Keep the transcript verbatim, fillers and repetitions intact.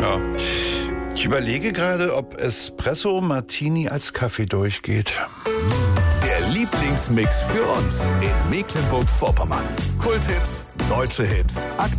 Ja. Ich überlege gerade, ob Espresso Martini als Kaffee durchgeht. Der Lieblingsmix für uns in Mecklenburg-Vorpommern. Kulthits, deutsche Hits, aktuell.